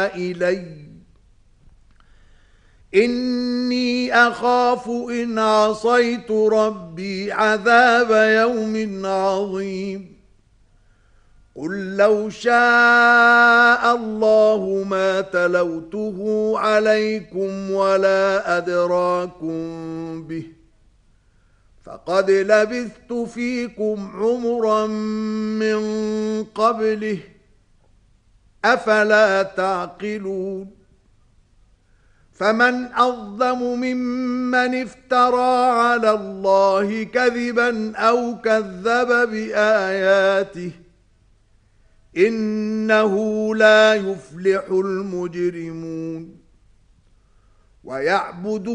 إلي إني أخاف إن عصيت ربي عذاب يوم عظيم قل لو شاء الله ما تلوته عليكم ولا أدراكم به فقد لبثت فيكم عمرا من قبله أفلا تعقلون فمن أظلم ممن افترى على الله كذبا أو كذب بآياته إنه لا يفلح المجرمون ويعبدون